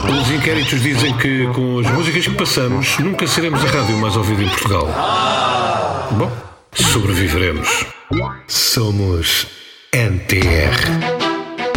Os inquéritos dizem que com as músicas que passamos nunca seremos a rádio mais ouvida em Portugal. Bom, sobreviveremos. Somos NTR.